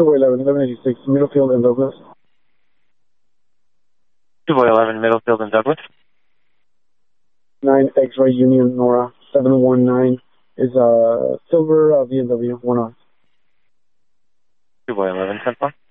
2 11, 1186, Middlefield and Douglas. 211, Middlefield and Douglas. 9 X-Ray Union Nora, 719 is silver BMW, 1 on. 211, 10-4.